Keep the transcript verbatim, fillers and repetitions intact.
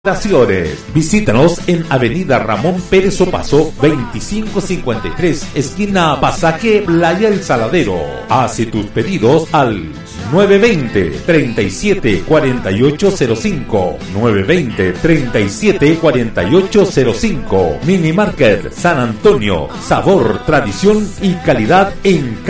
Visítanos en Avenida Ramón Pérez Opaso, veinticinco cincuenta y tres, esquina Pasaje, Playa El Saladero. Hace tus pedidos al nueve dos cero, tres siete cuatro ocho cero cinco, nueve dos cero, tres siete cuatro ocho cero cinco. Mini Market San Antonio, sabor, tradición y calidad en